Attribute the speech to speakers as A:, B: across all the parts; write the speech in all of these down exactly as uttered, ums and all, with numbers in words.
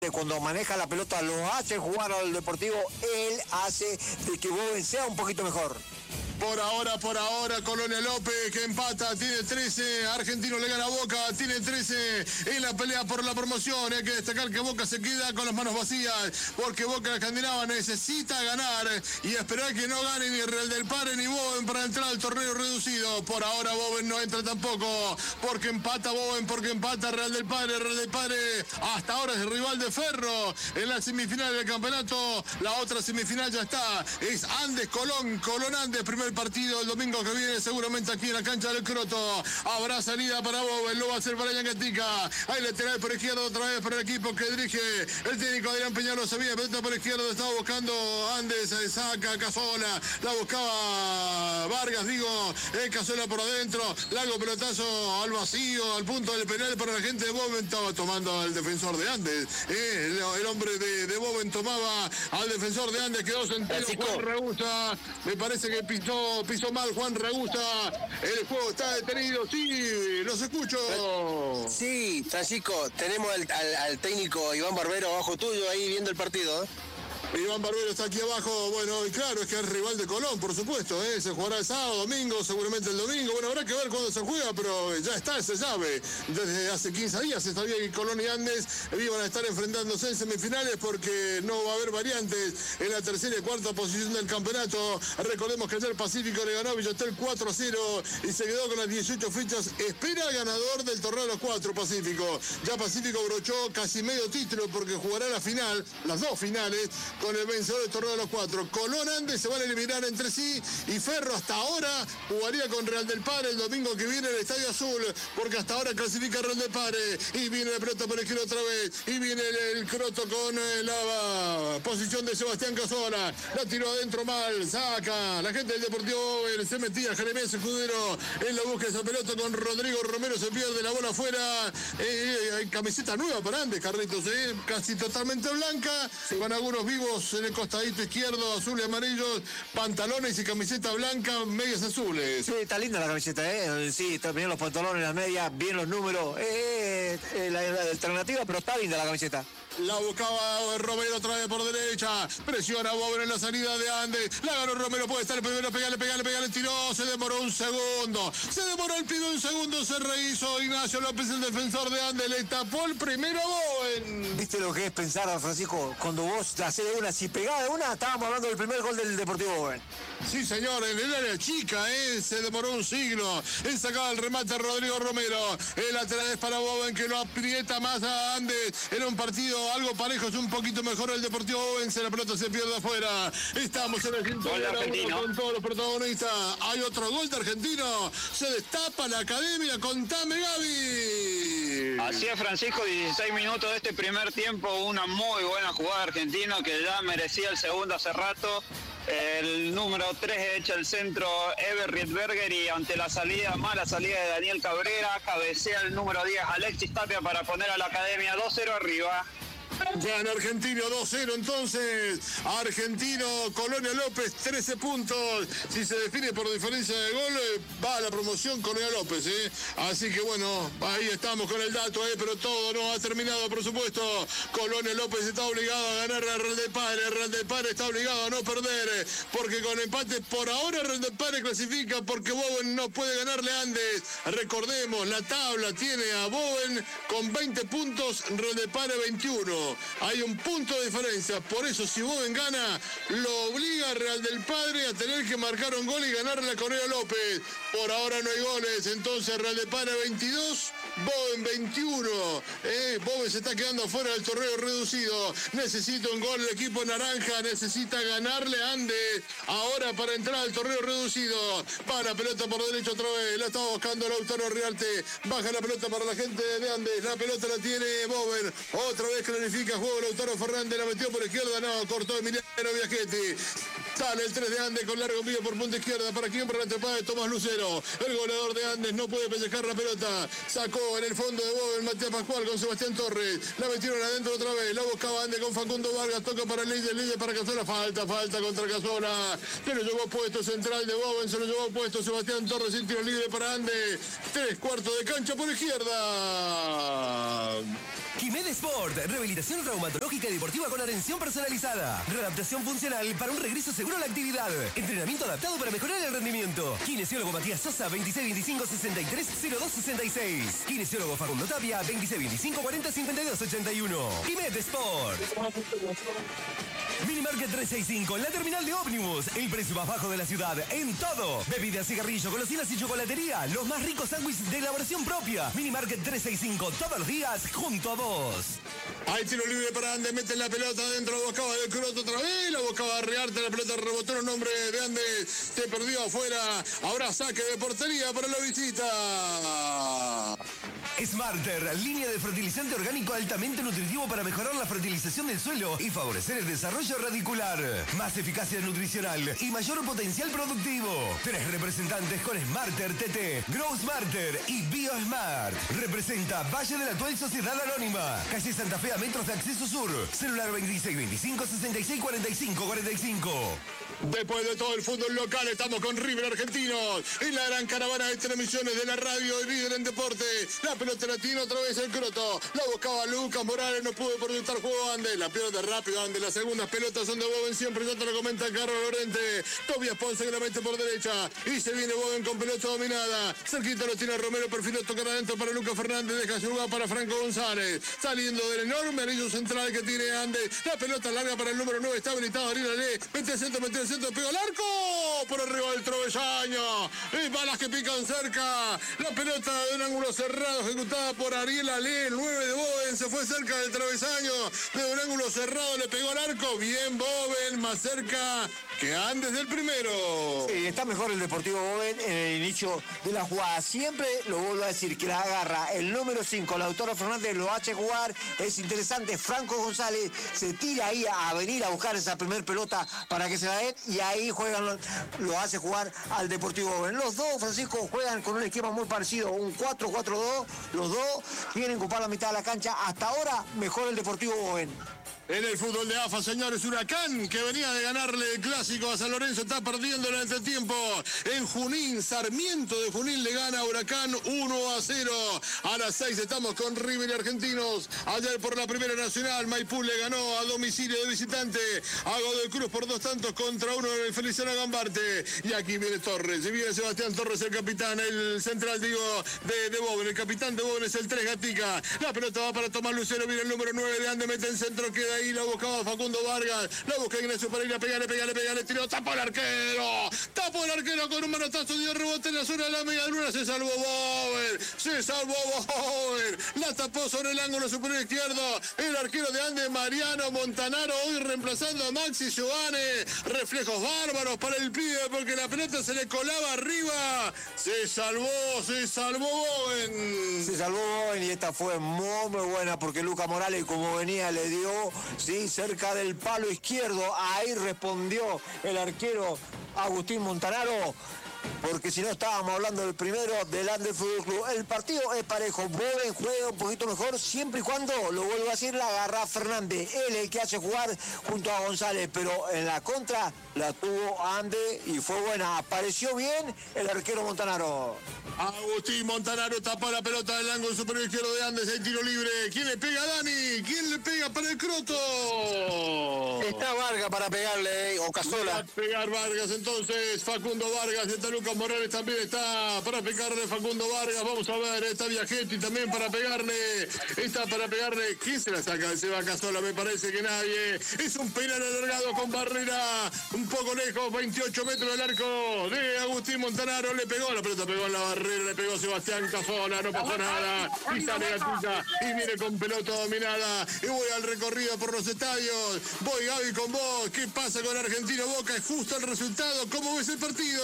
A: Cuando maneja la pelota lo hace jugar al Deportivo, él hace de que Bowen sea un poquito mejor.
B: Por ahora, por ahora, Colonia López que empata, tiene trece, Argentino le gana a Boca, tiene trece en la pelea por la promoción. Hay que destacar que Boca se queda con las manos vacías, porque Boca Escandinava necesita ganar y esperar que no gane ni Real del Padre ni Bowen para entrar al torneo reducido. Por ahora Bowen no entra tampoco, porque empata Bowen, porque empata Real del Padre. Real del Padre hasta ahora es el rival de Ferro en la semifinal del campeonato. La otra semifinal ya está, es Andes Colón, Colón Andes, primer partido el domingo que viene, seguramente aquí en la cancha del Croto. Habrá salida para Bowen, lo va a hacer para Yangatica. Hay lateral por izquierda otra vez para el equipo que dirige el técnico Adrián Peñalo. Se viene pelota por izquierda, estaba buscando Andes, saca Casola, la buscaba Vargas, digo, eh, Casola por adentro, largo pelotazo al vacío, al punto del penal para la gente de Bowen. Estaba tomando al defensor de Andes, eh, el, el hombre de, de Bowen tomaba al defensor de Andes, quedó sentado Juan Ragusa, me parece que pisó Pisó mal Juan Ragusa, el juego está detenido, sí, los escucho.
C: Sí, Francisco, tenemos al, al, al técnico Iván Barbero abajo tuyo ahí viendo el partido, ¿eh?
B: Iván Barbero está aquí abajo, bueno, y claro, es que es rival de Colón, por supuesto, ¿eh? Se jugará el sábado, domingo, seguramente el domingo, bueno, habrá que ver cuándo se juega, pero ya está, esa llave. Desde hace quince días se sabía que Colón y Andes iban a estar enfrentándose en semifinales porque no va a haber variantes en la tercera y cuarta posición del campeonato. Recordemos que ayer Pacífico le ganó a Villotel cuatro a cero y se quedó con las dieciocho fichas. Espera al ganador del torneo de los cuatro, Pacífico. Ya Pacífico brochó casi medio título porque jugará la final, las dos finales, con el vencedor del torneo de los cuatro. Colón Andes se van a eliminar entre sí y Ferro hasta ahora jugaría con Real del Padre el domingo que viene en el Estadio Azul, porque hasta ahora clasifica Real del Padre y viene la pelota por el izquierdo otra vez y viene el, el Croto con eh, la posición de Sebastián Casola, la tiró adentro mal, saca la gente del Deportivo Bowen, se metía Jeremías Escudero en la búsqueda de esa pelota con Rodrigo Romero, se pierde la bola afuera. Eh, hay camiseta nueva para Andes, Carlitos, eh, casi totalmente blanca, sí, con algunos vivos en el costadito izquierdo, azul y amarillos, pantalones y camiseta blanca, medias azules.
A: Sí, está linda la camiseta, ¿eh? Sí, están bien los pantalones, las medias, bien los números. Eh, eh, la, la alternativa, pero está linda la camiseta.
B: La buscaba Romero otra vez por derecha. Presiona Bowen en la salida de Andes. La ganó Romero, puede estar el primero. Pegale, pegale, pegale. Tiró. Se demoró un segundo. Se demoró el pido un segundo. Se rehizo Ignacio López, el defensor de Andes. Le tapó el primero a Bowen.
A: ¿Viste lo que es pensar, Francisco? Cuando vos la haces de una, si pegás de una, estábamos hablando del primer gol del Deportivo Bowen.
B: Sí, señor, en el área chica, ¿eh? Se demoró un siglo en sacar el remate Rodrigo Romero. El lateral es para Bowen, que lo aprieta más a Andes. Era un partido algo parejo, es un poquito mejor el Deportivo Bowen. La pelota se pierde afuera. Estamos en el quinto con todos los protagonistas. Hay otro gol de Argentino. Se destapa la academia. Contame, Gaby.
D: Así es, Francisco, dieciséis minutos de este primer tiempo. Una muy buena jugada argentina que ya merecía el segundo hace rato. El número tres echa el centro Ever Riedberger y ante la salida, mala salida de Daniel Cabrera, cabecea el número diez Alexis Tapia para poner a la academia dos cero arriba.
B: Gana Argentino dos cero entonces. Argentino, Colonia López, trece puntos. Si se define por diferencia de gol, va a la promoción Colonia López, ¿eh? Así que bueno, ahí estamos con el dato, ¿eh? Pero todo no ha terminado, por supuesto. Colonia López está obligado a ganar a Real del Padre. Real del Padre está obligado a no perder, porque con empate por ahora Real del Padre clasifica, porque Bowen no puede ganarle a Andes. Recordemos, la tabla tiene a Bowen con veinte puntos, Real del Padre veintiuno. Hay un punto de diferencia, por eso si Bowen gana, lo obliga a Real del Padre a tener que marcar un gol y ganarle a Colonia López. Por ahora no hay goles, entonces Real del Padre veintidós, Bowen veintiuno. Eh, Bowen se está quedando fuera del torneo reducido. Necesita un gol el equipo naranja, necesita ganarle a Andes ahora para entrar al torneo reducido. Para pelota por derecho otra vez, la está buscando Lautaro Riarte. Baja la pelota para la gente de Andes, la pelota la tiene Bowen. Otra vez clarifica juego Lautaro Fernández, la metió por izquierda, no, cortó Emiliano Viajetti. Sale el tres de Andes con largo envío por punta izquierda. ¿Para quién? Para la trepada de Tomás Lucero. El goleador de Andes no puede pellejar la pelota. Sacó en el fondo de Bowen Matías Pascual con Sebastián Torres. La metieron adentro otra vez. La buscaba Andes con Facundo Vargas. Toca para el líder, líder para Casola. Falta, falta contra Casola. Se lo llevó puesto central de Bowen. Se lo llevó puesto Sebastián Torres. Sin tiro libre para Andes. Tres cuartos de cancha por izquierda.
E: Quimed Sport, rehabilitación traumatológica y deportiva con atención personalizada. Readaptación funcional para un regreso seguro a la actividad. Entrenamiento adaptado para mejorar el rendimiento. Kinesiólogo Matías Sosa, veintiséis veinticinco sesenta y tres cero dos sesenta y seis. Kinesiólogo Facundo Tapia, veintiséis veinticinco cuarenta cincuenta y dos ochenta y uno. Quimed Sport. Minimarket trescientos sesenta y cinco, en la terminal de ómnibus. El precio más bajo de la ciudad, en todo. Bebidas, cigarrillos, golosinas y chocolatería. Los más ricos sándwiches de elaboración propia. Minimarket trescientos sesenta y cinco, todos los días, junto a vos.
B: Hay tiro libre para Andes, mete la pelota adentro, la buscaba del Croto otra vez, la buscaba Arriarte, la pelota rebotó en el nombre de Andes, se perdió afuera. Ahora saque de portería para la visita.
E: Smarter, línea de fertilizante orgánico altamente nutritivo para mejorar la fertilización del suelo y favorecer el desarrollo radicular. Más eficacia nutricional y mayor potencial productivo. Tres representantes con Smarter T T, Grow Smarter y BioSmart. Representa Valle de la Actual Sociedad Anónima. Calle Santa Fe a metros de acceso sur. Celular veintiséis veinticinco sesenta y seis cuarenta y cinco cuarenta y cinco.
B: Después de todo el fútbol local, estamos con River Argentinos en la gran caravana de transmisiones de la radio y líder en deporte. La pelota la tiene otra vez el Croto. La buscaba Lucas Morales, no pudo proyectar juego Andes. La pelota rápido Andes. Las segundas pelotas son de Boven siempre. Ya te lo comenta Carlos Lorente. Tobias Ponce que la mete por derecha. Y se viene Boven con pelota dominada. Cerquita lo tiene Romero. Perfiló tocar adentro para Lucas Fernández. Deja su lugar para Franco González. Saliendo del enorme anillo central que tiene Andes. La pelota larga para el número nueve. Está habilitado Ariel Ale. Mete el centro, mete el centro. Pega al arco. Por arriba del travesaño. Y balas que pican cerca. La pelota de un ángulo cerrado ejecutada por Ariel Ale. El nueve de Boven se fue cerca del travesaño. De un ángulo cerrado le pegó al arco. Bien Boven. Más cerca que Andes del primero.
A: Sí, está mejor el Deportivo Boven en el inicio de la jugada. Siempre lo vuelvo a decir, que la agarra el número cinco, Lautaro Fernández, lo hace jugar. Es interesante, Franco González se tira ahí a venir a buscar esa primer pelota para que se la den y ahí juegan, lo hace jugar al Deportivo Boven. Los dos, Francisco, juegan con un esquema muy parecido, un cuatro cuatro dos. Los dos quieren ocupar la mitad de la cancha. Hasta ahora, mejor el Deportivo Boven.
B: En el fútbol de A F A, señores, Huracán, que venía de ganarle el clásico a San Lorenzo, está perdiendo en el entretiempo. En Junín, Sarmiento de Junín le gana a Huracán uno a cero. A las seis estamos con River y Argentinos. Ayer por la Primera Nacional, Maipú le ganó a domicilio de visitante a Godoy Cruz por dos tantos contra uno en el Feliciano Gambarte. Y aquí viene Torres, y viene Sebastián Torres, el capitán, el central, digo, de, de Boven. El capitán de Boven es el tres Gatica. La pelota va para Tomás Lucero, viene el número nueve de Ande, mete en centro, queda ahí, la buscaba Facundo Vargas, la busca Ignacio Pereira, pegale, pegale, pegale, tiró, tapó el arquero, tapó el arquero con un manotazo, dio rebote en la zona de la media luna, se salvó Boven, se salvó Boven, la tapó sobre el ángulo superior izquierdo, el arquero de Andes, Mariano Montanaro, hoy reemplazando a Maxi Giovane, reflejos bárbaros para el pibe, porque la pelota se le colaba arriba, se salvó, se salvó Boven.
A: Se salvó Boven y esta fue muy, muy buena porque Lucas Morales, como venía, le dio, sí, cerca del palo izquierdo. Ahí respondió el arquero Agustín Montanaro, porque si no estábamos hablando del primero del Andes Fútbol Club. El partido es parejo. Boven juega un poquito mejor siempre y cuando, lo vuelvo a decir, la agarra Fernández. Él es el que hace jugar junto a González, pero en la contra la tuvo Andes y fue buena. Apareció bien el arquero Montanaro.
B: Agustín Montanaro tapó la pelota del ángulo superior izquierdo de Andes, el tiro libre. ¿Quién le pega a Dani? ¿Quién le pega para el Croto?
C: Está Vargas para pegarle, eh, o Casola.
B: Va a pegar Vargas entonces, Facundo Vargas, está Lucas Morales también está para pegarle Facundo Vargas. Vamos a ver, está Viajetti también para pegarle, está para pegarle. ¿Quién se la saca? Se va Casola, me parece que nadie. Es un penal alargado con barrera un poco lejos, veintiocho metros del arco de Agustín Montanaro. Le pegó, la pelota pegó en la barrera, le pegó Sebastián Casola, no pasó nada. Y sale Gatita y viene con pelota dominada. Y voy al recorrido por los estadios. Voy, Gaby, con vos. ¿Qué pasa con Argentino Boca? ¿Es justo el resultado? ¿Cómo ves el partido?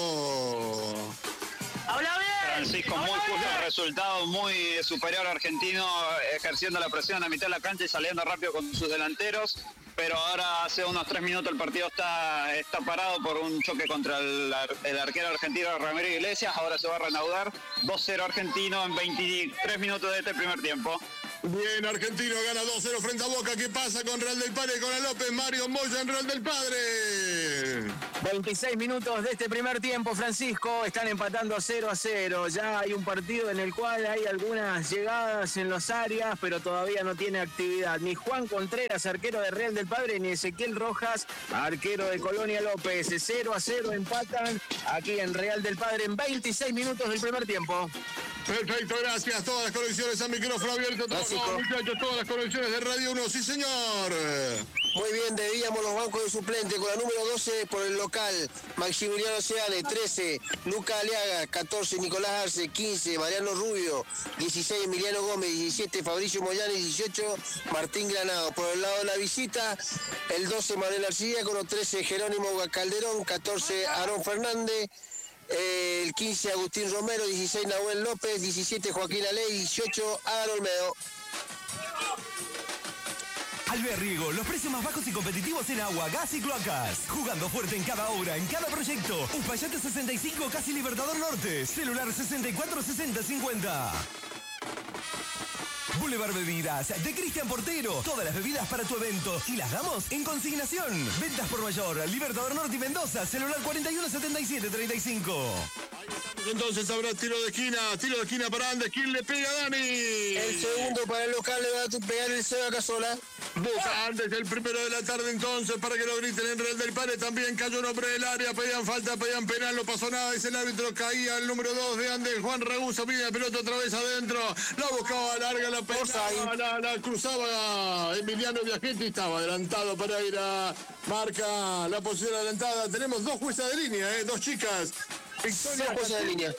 D: Habla bien. Francisco, muy justo el resultado, muy superior a Argentino, ejerciendo la presión a mitad de la cancha y saliendo rápido con sus delanteros. Pero ahora hace unos tres minutos el partido está, está parado por un choque contra el, el arquero argentino Ramiro Iglesias. Ahora se va a reanudar dos cero Argentino en veintitrés minutos de este primer tiempo.
B: Bien, Argentino gana dos cero frente a Boca. ¿Qué pasa con Real del Padre, con la López? Mario Moya en Real del Padre.
F: veintiséis minutos de este primer tiempo, Francisco, están empatando cero a cero. Ya hay un partido en el cual hay algunas llegadas en las áreas, pero todavía no tiene actividad. Ni Juan Contreras, arquero de Real del Padre, ni Ezequiel Rojas, arquero de Colonia López. cero a cero empatan aquí en Real del Padre en veintiséis minutos del primer tiempo.
B: Perfecto, gracias. Todas las conexiones a micrófono abierto. Todos, muchachos, todas las conexiones de Radio uno. Sí, señor.
C: Muy bien, debíamos los bancos de suplente con la número doce por el local, Maximiliano Seane, trece, Luca Aliaga, catorce, Nicolás Arce, quince, Mariano Rubio, dieciséis, Emiliano Gómez, diecisiete, Fabricio Moyani, dieciocho, Martín Granado. Por el lado de la visita, el doce, Manuel Arcilla, con los trece, Jerónimo Calderón, catorce, Aarón Fernández, eh, el quince, Agustín Romero, dieciséis, Nahuel López, diecisiete, Joaquín Aley, dieciocho, Adán Olmedo.
E: Alberriego, los precios más bajos y competitivos en agua, gas y cloacas. Jugando fuerte en cada obra, en cada proyecto. Uspallate sesenta y cinco, casi Libertador Norte. Celular sesenta y cuatro sesenta cincuenta. Boulevard Bebidas, de Cristian Portero. Todas las bebidas para tu evento y las damos en consignación. Ventas por mayor, Libertador Norte y Mendoza. Celular cuarenta y uno setenta y siete treinta y cinco.
B: Entonces habrá tiro de esquina, tiro de esquina para Andes. ¿Quién le pega a Dani?
C: El segundo para el local le va a pegar el Seba Casola.
B: Busca Andes el primero de la tarde entonces para que lo griten en Real del Padre. También cayó un hombre del área, pedían falta, pedían penal, no pasó nada. Es el árbitro, caía el número dos de Andes, Juan Ragusa, viene la pelota otra vez adentro. La buscaba larga, la pelota, la, la cruzaba Emiliano Viajetti, estaba adelantado para ir a marca la posición adelantada. Tenemos dos juezas de línea, eh, dos chicas. Victoria
C: juezas de línea.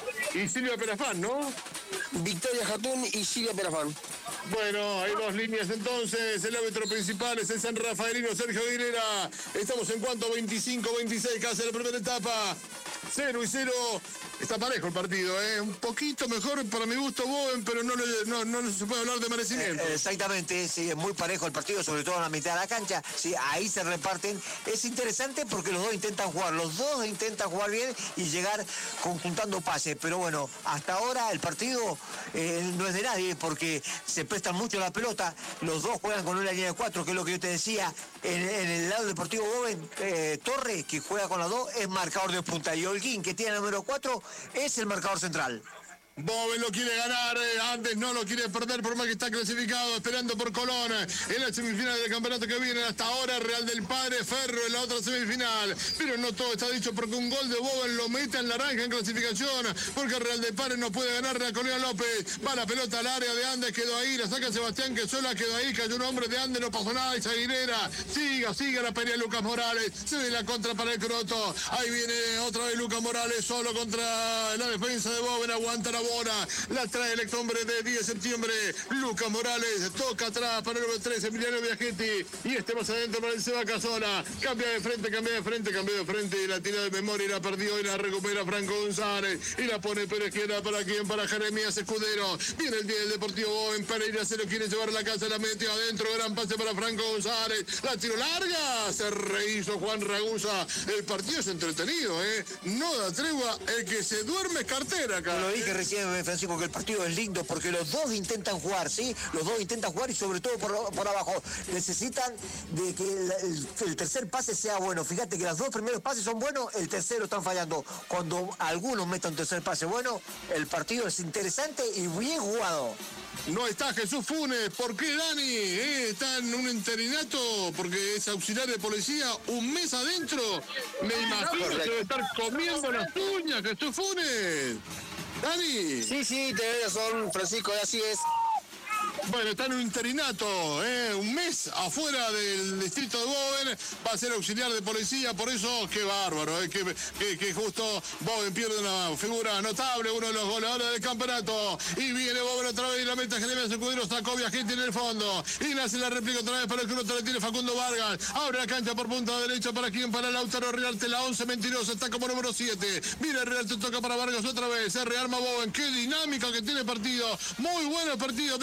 B: Y Silvia Perafán, ¿no?
C: Victoria Jatún y Silvia Perafán.
B: Bueno, hay dos líneas entonces. El árbitro principal es el San Rafaelino Sergio Aguilera. Estamos en cuanto veinticinco veintiséis, casi la primera etapa. Cero y cero. Está parejo el partido, ¿eh? Un poquito mejor para mi gusto Boven, pero no, no, no se puede hablar de merecimiento.
A: Eh, exactamente, sí, es muy parejo el partido, sobre todo en la mitad de la cancha. Sí, ahí se reparten. Es interesante porque los dos intentan jugar, los dos intentan jugar bien y llegar conjuntando pases. Pero bueno, hasta ahora el partido eh, no es de nadie porque se prestan mucho la pelota. Los dos juegan con una línea de cuatro, que es lo que yo te decía. En, en el lado deportivo Boven, eh, Torre, que juega con las dos, es marcador de punta. Y Holguín, que tiene el número cuatro, es el marcador central.
B: Boven lo quiere ganar, eh, Andes no lo quiere perder por más que está clasificado, esperando por Colón en la semifinal del campeonato que viene. Hasta ahora Real del Padre, Ferro en la otra semifinal, pero no todo está dicho porque un gol de Boven lo mete en naranja en clasificación, porque Real del Padre no puede ganarle a Colonia López. Va la pelota al área de Andes, quedó ahí, la saca Sebastián que sola quedó ahí, cayó un hombre de Andes, no pasó nada, y Aguilera, siga, siga la pelea de Lucas Morales, se ve la contra para el Croto, ahí viene otra vez Lucas Morales solo contra la defensa de Boven, aguanta la bola, la trae el hombre de diez de septiembre, Lucas Morales, toca atrás para el número tres, Emiliano Viajetti, y este más adentro para el Seba Casola, cambia de frente, cambia de frente, cambia de frente, y la tira de memoria y la perdió y la recupera Franco González, y la pone por izquierda para quien, para Jeremías Escudero, viene el día del Deportivo Boven, Pereira se lo quiere llevar a la casa, la metió adentro, gran pase para Franco González, la tiro larga, se rehizo Juan Ragusa, el partido es entretenido, ¿eh? No da tregua, el que se duerme es cartera acá.
A: Lo dije recién, Francisco, que el partido es lindo porque los dos intentan jugar, ¿sí? Los dos intentan jugar y sobre todo por, por abajo. Necesitan de que el, el, el tercer pase sea bueno. Fíjate que los dos primeros pases son buenos, el tercero están fallando. Cuando algunos metan un tercer pase bueno, el partido es interesante y bien jugado.
B: No está Jesús Funes, ¿por qué Dani? ¿Eh? Está en un interinato porque es auxiliar de policía, un mes adentro. Me imagino que debe estar comiendo las uñas, Jesús Funes. Dani.
C: Sí, sí, tenés razón, Francisco, así es.
B: Bueno, está en un interinato, ¿eh? Un mes afuera del distrito de Boven, va a ser auxiliar de policía, por eso, qué bárbaro, ¿eh? que, que, que justo Boven pierde una figura notable, uno de los goleadores del campeonato, y viene Boven otra vez y la meta Jeremías Escudero, sacó Viajetti en el fondo, y nace la réplica otra vez para el que no te la tiene Facundo Vargas, abre la cancha por punta derecha para quien, para Lautaro Rialte, la once mentirosa, está como número siete, mira Rialte, toca para Vargas otra vez, se rearma Boven, qué dinámica que tiene el partido, muy bueno el partido, me encanta.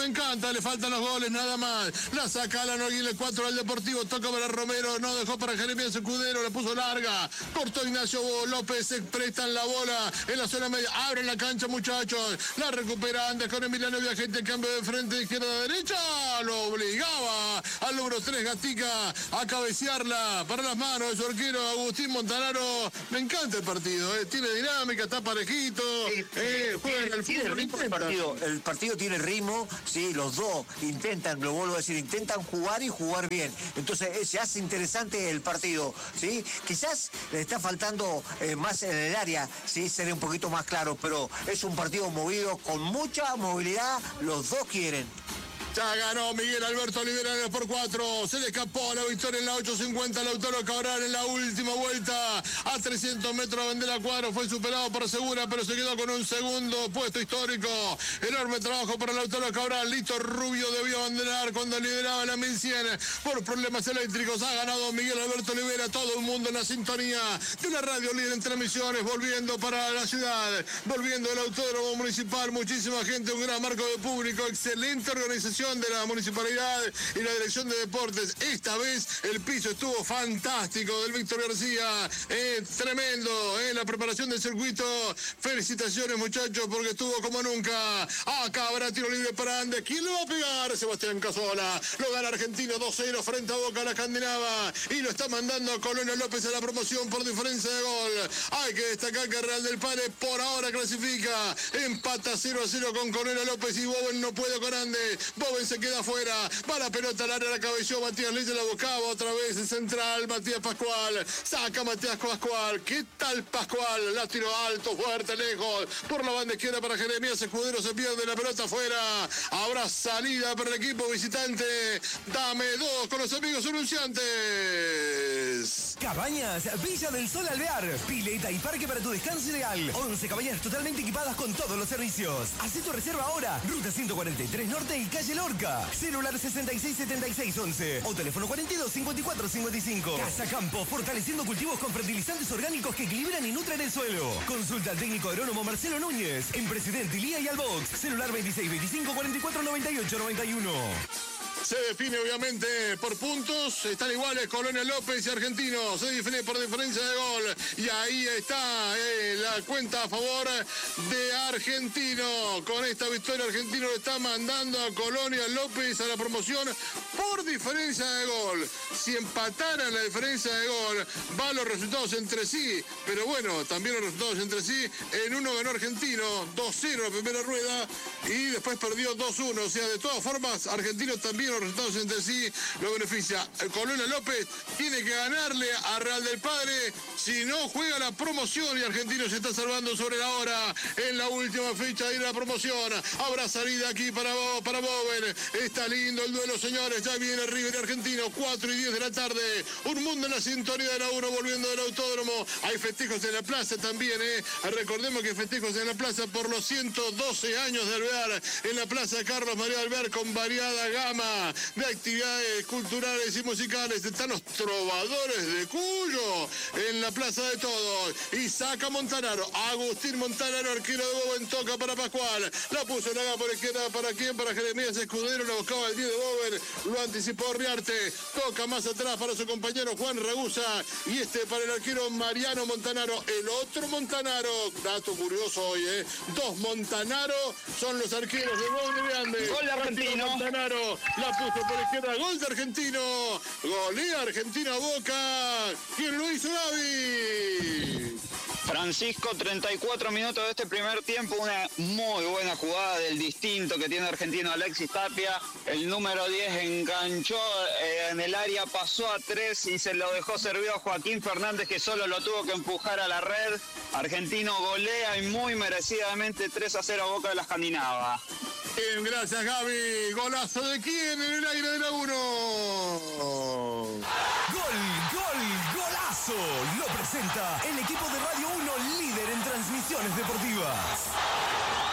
B: pelota, le faltan los goles nada más. La saca Alan O'Guinness, cuatro al Deportivo, toca para Romero, no dejó para Jeremías Escudero, la puso larga, cortó Ignacio López, se prestan la bola en la zona media, abren la cancha muchachos, la recupera Andes con Emiliano Viajete, cambio de frente de izquierda a derecha, lo obligaba al número tres Gatica a cabecearla para las manos de su arquero Agustín Montanaro. Me encanta el partido, eh. Tiene dinámica, está parejito,
A: Sí,
B: eh, juega en el
A: tiene
B: fútbol,
A: ritmo el
B: intenta.
A: partido, el partido tiene ritmo, sí, los dos intentan, lo vuelvo a decir, intentan jugar y jugar bien. Entonces eh, se hace interesante el partido, ¿sí? Quizás le está faltando eh, más en el área, sí, sería un poquito más claro, pero es un partido movido con mucha movilidad, los dos quieren.
B: Ya ganó Miguel Alberto Olivera en el por cuatro. Se le escapó la victoria en la ocho cincuenta. Lautaro Cabral en la última vuelta. A trescientos metros de bandera cuadro. Fue superado por Segura, pero se quedó con un segundo puesto histórico. Enorme trabajo para Lautaro Cabral. Listo Rubio debió abandonar cuando lideraba la mil cien. Por problemas eléctricos ha ganado Miguel Alberto Olivera. Todo el mundo en la sintonía de una radio líder en transmisiones. Volviendo para la ciudad. Volviendo el Autódromo Municipal. Muchísima gente. Un gran marco de público. Excelente organización de la municipalidad y la dirección de deportes. Esta vez el piso estuvo fantástico del Víctor García, eh, tremendo en eh, la preparación del circuito. Felicitaciones muchachos porque estuvo como nunca. Acá habrá tiro libre para Andes. ¿Quién lo va a pegar? Sebastián Casola. Lo gana Argentino dos cero frente a Boca, la Escandinava, y lo está mandando a Colonia López a la promoción por diferencia de gol. Hay que destacar que Real del Pare por ahora clasifica, empata cero a cero con Colonia López y Bowen no puede con Andes. Bowen se queda afuera, va la pelota al área, la cabeció Matías Leyes, la buscaba otra vez el central, Matías Pascual, saca Matías Pascual, ¿qué tal Pascual? La tiró alto, fuerte, lejos, por la banda izquierda para Jeremías Escudero, se pierde la pelota afuera, habrá salida para el equipo visitante, dame dos con los amigos anunciantes.
E: Cabañas Villa del Sol Alvear, pileta y parque para tu descanso ideal, once cabañas totalmente equipadas con todos los servicios. Haz tu reserva ahora, ruta ciento cuarenta y tres Norte y calle Lorca. Celular sesenta y seis setenta y seis once o teléfono cuarenta y dos cincuenta y cuatro cincuenta y cinco. Casa Campo, fortaleciendo cultivos con fertilizantes orgánicos que equilibran y nutren el suelo. Consulta al técnico agrónomo Marcelo Núñez en Presidente Ilía y Albox. Celular veintiséis veinticinco cuarenta y cuatro noventa y ocho noventa y uno.
B: Se define obviamente por puntos, están iguales Colonia López y Argentino, se define por diferencia de gol y ahí está eh, la cuenta a favor de Argentino. Con esta victoria Argentino le está mandando a Colonia López a la promoción por diferencia de gol. Si empataran la diferencia de gol, van los resultados entre sí, pero bueno, también los resultados entre sí. En uno ganó Argentino dos cero la primera rueda y después perdió dos uno, o sea, de todas formas Argentino también los resultados entre sí lo beneficia. Colonia López tiene que ganarle a Real del Padre, si no juega la promoción y Argentino se está salvando sobre la hora en la última fecha de la promoción. Habrá salida aquí para, para Bowen. Está lindo el duelo, señores. Ya viene River Argentino, cuatro y diez de la tarde. Un mundo en la sintonía de la uno volviendo del autódromo. Hay festejos en la plaza también, ¿eh? Recordemos que festejos en la plaza por los ciento doce años de Alvear, en la plaza Carlos María Alvear, con variada gama de actividades culturales y musicales. Están los trovadores de Cuyo en la plaza de todos. Y saca Montanaro, Agustín Montanaro, arquero de Bowen, toca para Pascual, la puso en la gama por izquierda, ¿para quién? Para Jeremías Escudero, la buscaba el diez de Bowen, lo anticipó Riarte, toca más atrás para su compañero Juan Ragusa y este para el arquero Mariano Montanaro, el otro Montanaro, dato curioso hoy, ¿eh? Dos Montanaro son los arqueros de Bowen de Andes.
D: Gol de Argentino.
B: Montanaro, la puso por izquierda, gol de Argentino, golea Argentina Boca. ¿Quién lo hizo, Gaby?
D: Francisco, treinta y cuatro minutos de este primer tiempo, una muy buena jugada del distinto que tiene Argentino Alexis Tapia. El número diez enganchó eh, en el área, pasó a tres y se lo dejó servido a Joaquín Fernández, que solo lo tuvo que empujar a la red. Argentino golea y muy merecidamente tres a cero a Boca de la Escandinava.
B: Bien, gracias Gaby. ¿Golazo de quién en el aire de la uno?
E: Gol, gol, golazo. Lo presenta el equipo de Radio uno, líder en transmisiones deportivas.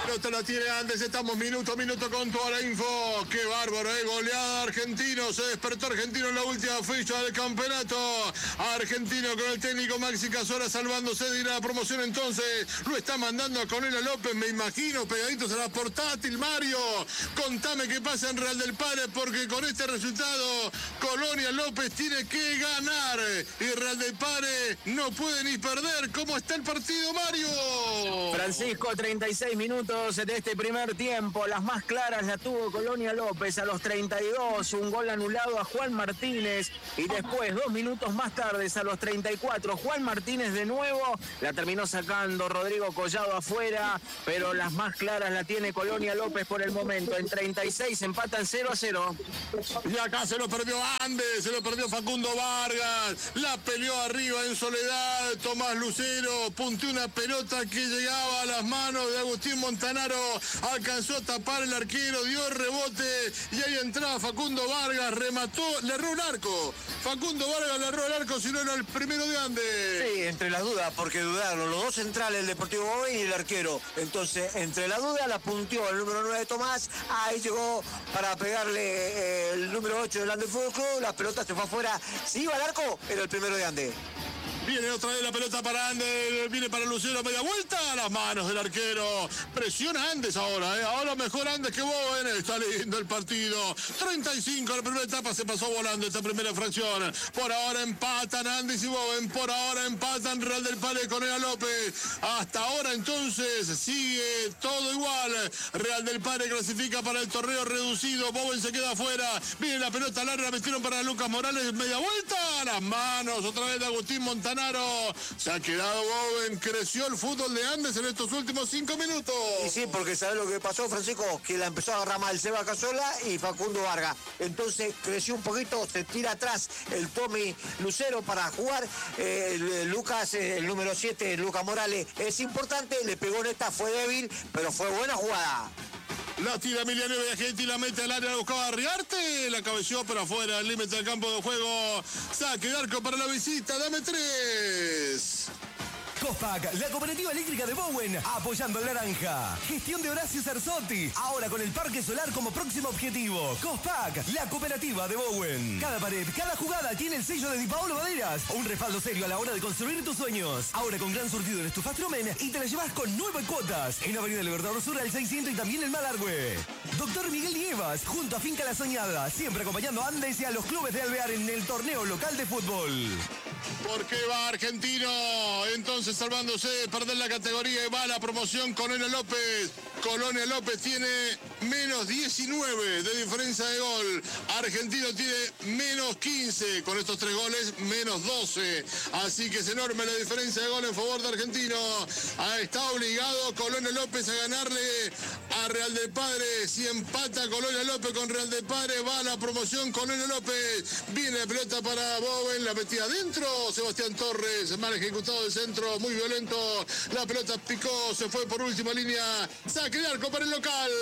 B: pelota la tiene Andes, estamos minuto a minuto con toda la info. Qué bárbaro, eh, goleada Argentino, se despertó Argentino en la última fecha del campeonato. Argentino con el técnico Maxi Cazorla salvándose de ir a la promoción, entonces lo está mandando a Cornelio López, me imagino, pegaditos a la portátil. Mario, contame qué pasa en Real del Padre, porque con este resultado Colonia López tiene que ganar y Real del Padre no puede ni perder. ¿Cómo está el partido, Mario?
F: Francisco, treinta y seis minutos de este primer tiempo. Las más claras la tuvo Colonia López a los treinta y dos. Un gol anulado a Juan Martínez. Y después, dos minutos más tarde, a los treinta y cuatro, Juan Martínez de nuevo. La terminó sacando Rodrigo Collado afuera. Pero las más claras la tiene Colonia López por el momento. En treinta y seis empatan cero a cero.
B: Y acá se lo perdió Andes, se lo perdió Facundo Vargas. La peleó arriba en soledad Tomás Lucero. Punteó una pelota que llegaba a las manos de Agustín Montanaro. Alcanzó a tapar el arquero, dio el rebote y ahí entraba Facundo Vargas, remató, le erró un arco. Facundo Vargas le erró el arco, si no era el primero de Andes.
A: Sí, entre las dudas, porque dudaron los dos centrales, el Deportivo Bowen y el arquero. Entonces, entre la duda la punteó el número nueve de Tomás. Ahí llegó para pegarle eh, el número ocho del Andes Fútbol Club. La pelota se fue afuera. Si iba al arco, era el primero de Andes.
B: Viene otra vez la pelota para Andes, viene para Lucero, media vuelta a las manos del arquero. Presiona Andes ahora, ¿eh? Ahora mejor Andes que Bowen. Está lindo el partido. treinta y cinco, la primera etapa se pasó volando esta primera fracción. Por ahora empatan Andes y Bowen. Por ahora empatan Real del Padre con Colonia López. Hasta ahora entonces sigue todo igual. Real del Padre clasifica para el torneo reducido. Bowen se queda afuera. Viene la pelota larga, la metieron para Lucas Morales. Media vuelta a las manos. Otra vez de Agustín Montanaro. Se ha quedado Bowen, creció el fútbol de Andes en estos últimos cinco minutos.
A: Y sí, porque ¿sabes lo que pasó, Francisco? Que la empezó a agarrar mal Seba Cazorla y Facundo Vargas. Entonces creció un poquito, se tira atrás el Tommy Lucero para jugar. Eh, el, Lucas, el número siete, Lucas Morales, es importante, le pegó en esta, fue débil, pero fue buena jugada.
B: La tira Emiliano Viajenti, la mete al área, la buscaba a Riarte, la cabeció pero afuera, el límite del campo de juego. Saque de arco para la visita, dame tres.
E: Cospac, la cooperativa eléctrica de Bowen, apoyando el naranja. Gestión de Horacio Cerzotti, ahora con el parque solar como próximo objetivo. Cospac, la cooperativa de Bowen. Cada pared, cada jugada tiene el sello de Di Paolo Maderas. Un respaldo serio a la hora de construir tus sueños. Ahora con gran surtido en estufas Trumen y te la llevas con nueve cuotas. En Avenida Libertador Sur al seiscientos y también en Malargüe. Doctor Miguel Nievas, junto a Finca La Soñada, siempre acompañando a Andes y a los clubes de Alvear en el torneo local de fútbol.
B: ¿Por qué va Argentino? Entonces salvándose de perder la categoría y va a la promoción Colonia López. Colonia López tiene menos diecinueve de diferencia de gol. Argentino tiene menos quince. Con estos tres goles, menos doce. Así que es enorme la diferencia de gol en favor de Argentino. Está obligado Colonia López a ganarle a Real del Padre. Si empata Colonia López con Real del Padre, va a la promoción Colonia López. Viene la pelota para Bowen, la metida adentro. Sebastián Torres, mal ejecutado del centro, muy violento. La pelota picó, se fue por última línea. Saque de arco para el local.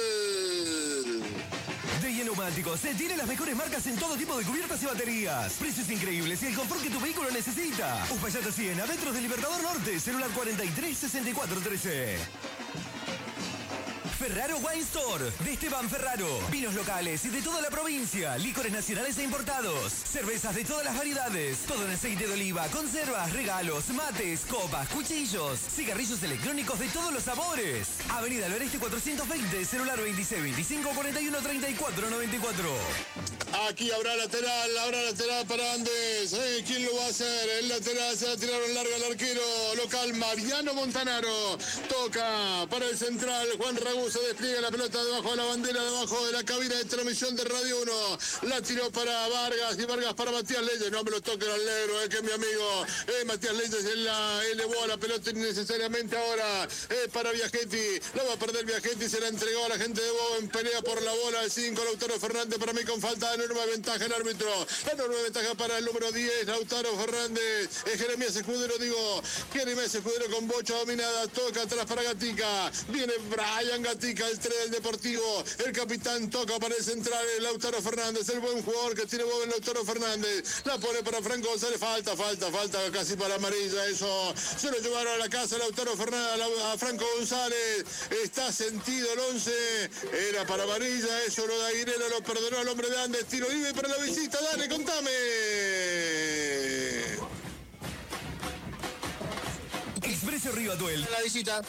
E: D I E Neumáticos se tiene las mejores marcas en todo tipo de cubiertas y baterías. Precios increíbles y el confort que tu vehículo necesita. Uspallata cien, a metros del Libertador Norte, celular cuarenta y tres sesenta y cuatro trece. Ferraro Wine Store, de Esteban Ferraro. Vinos locales y de toda la provincia. Licores nacionales e importados. Cervezas de todas las variedades. Todo en aceite de oliva, conservas, regalos, mates, copas, cuchillos. Cigarrillos electrónicos de todos los sabores. Avenida El Oeste cuatrocientos veinte, celular veintiséis veinticinco cuarenta y uno treinta y cuatro noventa y cuatro.
B: Aquí habrá lateral, habrá lateral para Andes. ¿Eh? ¿Quién lo va a hacer? El lateral se la tiraron larga al arquero local Mariano Montanaro. Toca para el central Juan Ragú. Se despliega la pelota debajo de la bandera, debajo de la cabina de transmisión de Radio uno. La tiró para Vargas y Vargas para Matías Leyes. No me lo toquen al negro, es que es mi amigo. Eh, Matías Leyes él la elevó a la pelota innecesariamente ahora. Eh, para Viajetti. La va a perder Viajetti. Se la entregó a la gente de Bowen. Pelea por la bola. El cinco. Lautaro Fernández para mí con falta en el nueva ventaja el árbitro. La nueva ventaja para el número diez, Lautaro Fernández. Es Jeremías Escudero, digo. Jeremías Escudero con bocha dominada. Toca atrás para Gatica. Viene Brian Gatica, el tres del Deportivo. El capitán toca para el central, el Lautaro Fernández. El buen jugador que tiene Bowen, Lautaro Fernández. La pone para Franco González. Falta, falta, falta casi para amarilla. Eso se lo llevaron a la casa Lautaro Fernández, a Franco González. Está sentido el once. Era para amarilla. Eso lo da Aguilera, lo perdonó al hombre de Andes. Tiro libre para la visita. Dale, contame.
E: Expreso Rivatuel.
C: La visita.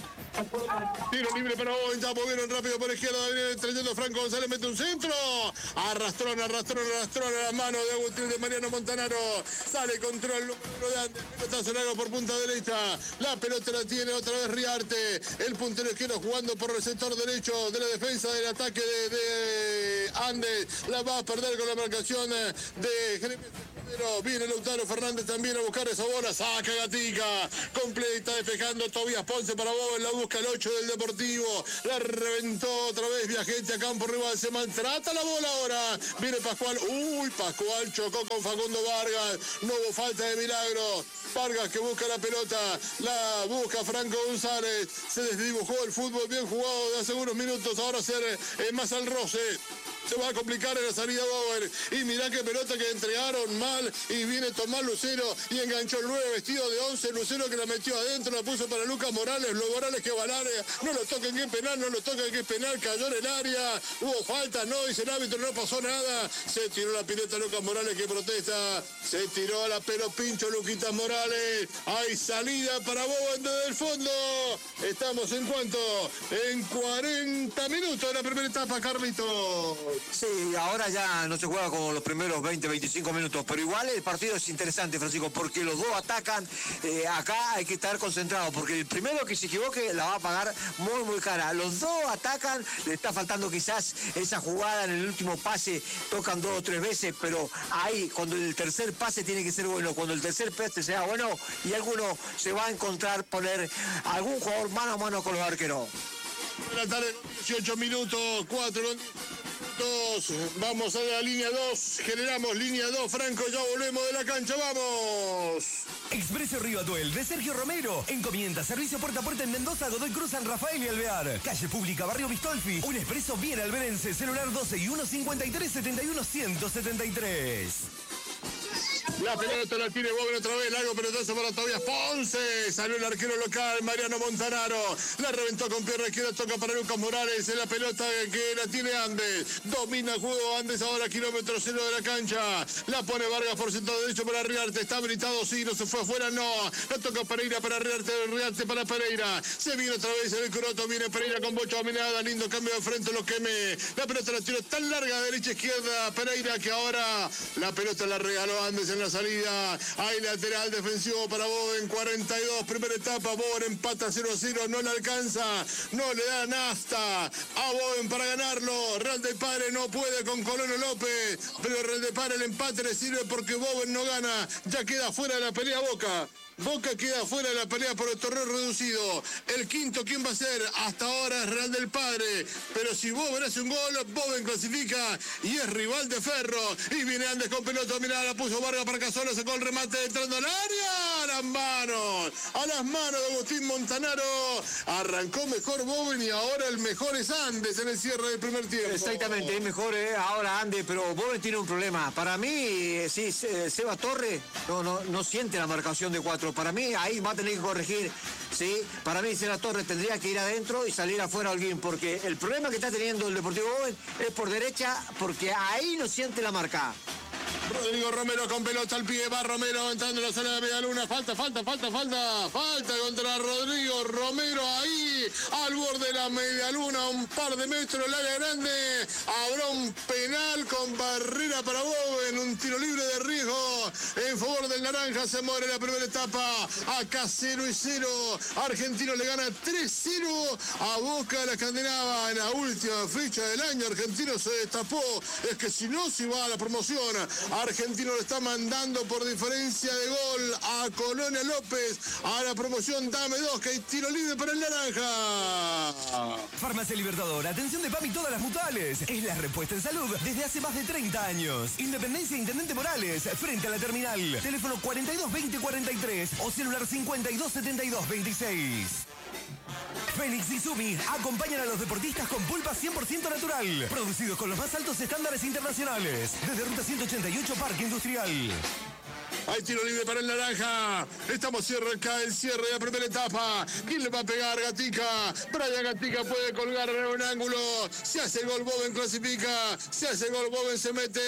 B: Tiro libre para Bowen, ya movieron rápido por izquierda, viene trayendo Franco González, mete un centro, arrastrón, arrastrón, arrastrón a la mano de Agustín de Mariano Montanaro, sale control número de Andes, pelotazo largo por punta derecha, la pelota la tiene otra vez Riarte, el puntero izquierdo jugando por el sector derecho de la defensa del ataque de, de Andes, la va a perder con la marcación de Jeremías. Viene Lautaro Fernández también a buscar esa bola, saca Gatica, completa despejando Tobías Ponce para Bowen, la busca el ocho del Deportivo, la reventó otra vez Viajete a campo rival, se maltrata la bola ahora, viene Pascual, uy, Pascual chocó con Facundo Vargas, no hubo falta de milagro, Vargas que busca la pelota, la busca Franco González, se desdibujó el fútbol bien jugado de hace unos minutos, ahora ser eh, más al roce. Se va a complicar en la salida Bowen. Y mirá qué pelota que entregaron mal. Y viene Tomás Lucero y enganchó el nueve vestido de once. Lucero que la metió adentro, la puso para Lucas Morales. Los Morales que va al área. No lo toquen que es penal, no lo toquen que es penal. Cayó en el área. Hubo falta, no, dice el árbitro, no pasó nada. Se tiró la pileta Lucas Morales que protesta. Se tiró la pelo pincho Luquitas Morales. Hay salida para Bowen desde el fondo. Estamos en cuanto? En cuarenta minutos de la primera etapa, Carlito.
A: Sí, ahora ya no se juega como los primeros veinte, veinticinco minutos, pero igual el partido es interesante, Francisco, porque los dos atacan, eh, acá hay que estar concentrado, porque el primero que se equivoque la va a pagar muy, muy cara. Los dos atacan, le está faltando quizás esa jugada en el último pase, tocan dos o tres veces, pero ahí, cuando el tercer pase tiene que ser bueno, cuando el tercer pase sea bueno, y alguno se va a encontrar poner algún jugador mano a mano con los arqueros.
B: La tarde, dieciocho minutos, cuatro dos, vamos a la línea dos, generamos línea dos, Franco, ya volvemos de la cancha, vamos.
E: Expreso Rivatuel de Sergio Romero. Encomienda, servicio puerta a puerta en Mendoza, Godoy Cruz, San Rafael y Alvear. Calle Pública, Barrio Bistolfi. Un expreso bien alberense, celular doce y uno cincuenta y tres setenta y uno ciento setenta y tres.
B: La pelota la tiene Bowen otra vez, largo pelotazo para Tobías Ponce. Salió el arquero local, Mariano Montanaro. La reventó con pierna izquierda, toca para Lucas Morales. En la pelota que la tiene Andes. Domina el juego Andes ahora, kilómetro cero de la cancha. La pone Vargas por centro derecho para Riarte. Está habilitado, sí, no se fue afuera, no. La toca Pereira para Riarte, Riarte para Pereira. Se viene otra vez en el croto, viene Pereira con bocha dominada. Lindo cambio de frente, lo queme. La pelota la tiró tan larga, derecha izquierda, Pereira, que ahora la pelota la regaló Andes en la salida. Hay lateral defensivo para Bowen, cuarenta y dos, primera etapa. Bowen empata cero a cero, no le alcanza, no le da nasta a Bowen para ganarlo. Real del Padre no puede con Colono López, pero Real del Padre el empate le sirve porque Bowen no gana, ya queda fuera de la pelea Boca. Boca queda fuera de la pelea por el torneo reducido. El quinto, ¿quién va a ser? Hasta ahora es Real del Padre. Pero si Bowen hace un gol, Bowen clasifica y es rival de Ferro. Y viene Andes con pelota, mirá, la puso Vargas para Casola, sacó el remate entrando al área. A las manos, a las manos de Agustín Montanaro. Arrancó mejor Bowen y ahora el mejor es Andes en el cierre del primer tiempo.
A: Exactamente, es mejor eh, ahora Andes, pero Bowen tiene un problema. Para mí, eh, sí, Seba Torre no, no, no siente la marcación de cuatro. Para mí ahí va a tener que corregir, ¿sí? Para mí Seba Torres tendría que ir adentro y salir afuera Holguín, porque el problema que está teniendo el Deportivo Bowen es por derecha, porque ahí no siente la marca.
B: Rodrigo Romero con pelota al pie, va Romero entrando en la zona de media luna, falta, falta, falta, falta, falta contra Rodrigo Romero ahí, al borde de la media luna, un par de metros, el área grande, habrá un penal con barrera para Bowen, un tiro libre de riesgo en favor del naranja. Se muere la primera etapa. Acá cero y cero. Argentino le gana tres cero a Boca de la Escandinava en la última fecha del año. Argentino se destapó. Es que si no, se va a la promoción. Argentino le está mandando por diferencia de gol a Colonia López a la promoción. Dame dos, que hay tiro libre para el naranja.
E: Farmacia Libertador, atención de P A M y todas las mutuales. Es la respuesta en salud desde hace más de treinta años. Independencia Intendente Morales, frente a la terminal. Teléfono cuarenta y dos veinte cuarenta y tres o celular cincuenta y dos setenta y dos veintiséis. Fénix y Sumi acompañan a los deportistas con pulpa cien por ciento natural, producidos con los más altos estándares internacionales. Desde Ruta ciento ochenta y ocho, Parque Industrial.
B: Hay tiro libre para el naranja. Estamos cerca del cierre de la primera etapa. ¿Quién le va a pegar? Gatica. Brian Gatica puede colgar en un ángulo. Se hace el gol, Boven clasifica. Se hace el gol, Boven se mete.